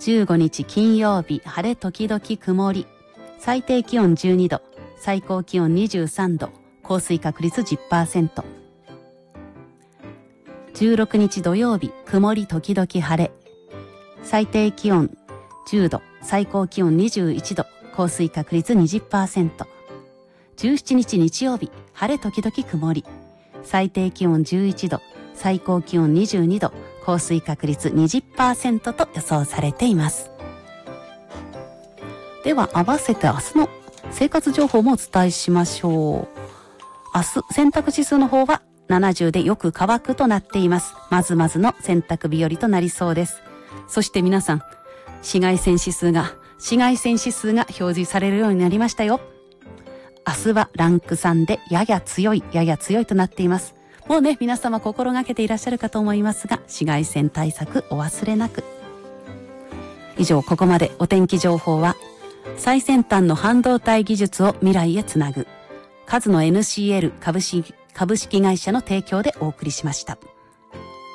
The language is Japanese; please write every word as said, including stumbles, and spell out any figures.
じゅうごにち金曜日、晴れ時々曇り。最低気温じゅうにど、最高気温にじゅうさんど、降水確率 じゅっパーセント。じゅうろくにち土曜日、曇り時々晴れ。最低気温じゅうど、最高気温にじゅういちど、降水確率 にじゅっパーセント。じゅうしちにち日曜日、晴れ時々曇り。最低気温じゅういちど、最高気温にじゅうにど、降水確率 にじゅっパーセント と予想されています。では合わせて明日の生活情報もお伝えしましょう。明日洗濯指数の方はななじゅうでよく乾くとなっています。まずまずの洗濯日和となりそうです。そして皆さん、紫外線指数が紫外線指数が表示されるようになりましたよ。明日はランクさんでやや強いやや強いとなっています。もうね、皆様心がけていらっしゃるかと思いますが、紫外線対策お忘れなく。以上、ここまでお天気情報は最先端の半導体技術を未来へつなぐカズノ エヌシーエル 株式、株式会社の提供でお送りしました。